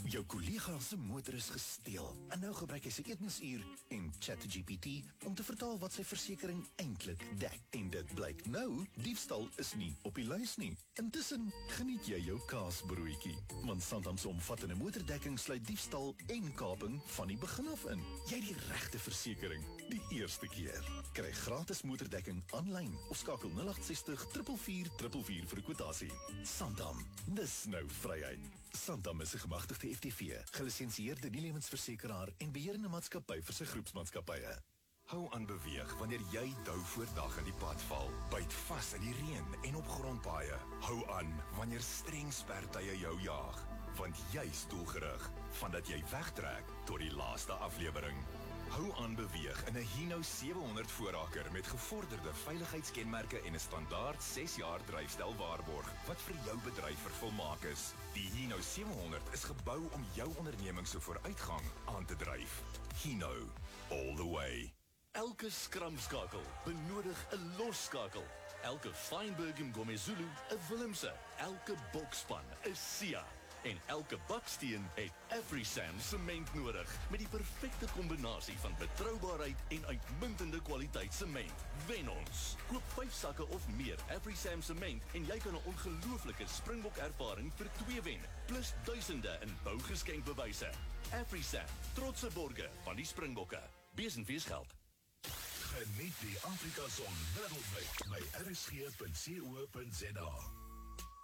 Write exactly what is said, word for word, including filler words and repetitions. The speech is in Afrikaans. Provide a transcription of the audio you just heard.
Jou collega se motor is gesteel en nou gebruik hy sy etensuur en ChatGPT om te vertaal wat sy versekering eintlik dek. En dit blyk nou, diefstal is nie op die lys nie. Intussen geniet jy jou kaasbroodjie, want Santam se omvattende motordekking sluit diefstal en kaping van die begin af in. Jy die regte versekering die eerste keer. Kry gratis motordekking aanlyn of skakel nul agt ses nul vier vier vier vier vir 'n kwotasie. Santam, dis nou vryheid. Santam is 'n gemagtigde F T V, gelisensieerde nie-lewensversekeraar en beheerende maatskappy vir sy groepsmaatskappye. Hou aan beweeg wanneer jy dou voor dag in die pad val. Byt vas in die reën en op grondpaaie. Hou aan wanneer streng spertye jou jaag, want jy's doelgerig vandat jy wegtrek tot die laaste aflewering. Hou aan beweeg in 'n Hino sewe honderd voorraker met gevorderde veiligheidskenmerke en 'n standaard ses jaar dryfstyl waarborg wat vir jou bedryf vervolmaak is. Die Hino sewe honderd is gebou om jou onderneming se vooruitgang aan te dryf. Hino, all the way. Elke skramskakel benodig 'n losskakel. Elke Feinberg en Gomezulu 'n Willemse. Elke bokspan 'n Sia. En elke baksteen het AfriSam sement nodig met die perfekte kombinasie van betroubaarheid en uitmuntende kwaliteit sement. Wen ons. Koop vyf sakke of meer AfriSam sement en jy kan 'n ongelooflike Springbok ervaring vir twee wen, plus duisende in bougeskenkbewyse. AfriSam, trotse borge van die Springbokke. Bees en feesgeld. Geniet die Afrika Son wêreldwyd by r s g punt co punt za.